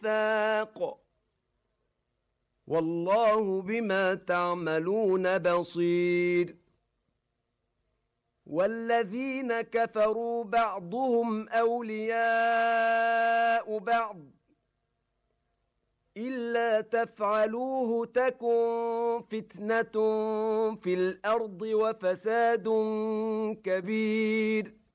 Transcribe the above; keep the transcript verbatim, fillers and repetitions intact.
وَثَّاقٍ وَاللَّهُ بِمَا تَعْمَلُونَ بَصِيرٌ وَالَّذِينَ كَفَرُوا بَعْضُهُمْ أَوْلِيَاءُ بَعْضٍ إِلَّا تَفْعَلُوهُ تَكُن فِتْنَةٌ فِي الْأَرْضِ وَفَسَادٌ كَبِيرٌ